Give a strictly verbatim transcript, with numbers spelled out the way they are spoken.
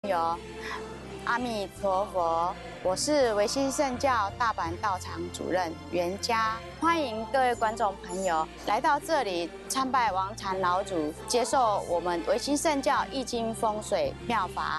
友，阿弥陀佛，我是维新圣教大阪道场主任袁嘉，欢迎各位观众朋友来到这里参拜王禅老祖，接受我们维新圣教易经风水妙法。